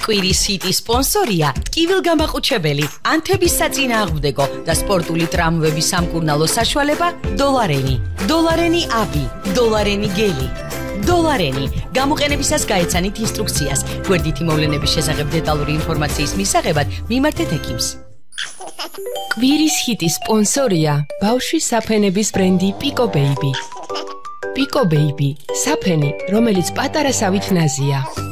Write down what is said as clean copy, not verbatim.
კვირის ჰიტის სპონსორია ტკივილგამაყუჩებელი, ანთების საწინააღმდეგო და სპორტული ტრამვების სამკურნალო საშუალება დოლარენი. დოლარენი აბი, დოლარენი გელი. დოლარენი. გამოყენებისას გაეცანით ინსტრუქციას. გვერდითი მოვლენების შესახებ დეტალური ინფორმაციის მისაღებად მიმართეთ ექიმს. კვირის ჰიტის სპონსორია ბავშვის საფენების ბრენდი Pico Baby. Pico Baby, საფენი, რომელიც პატარა სავით ნაზია.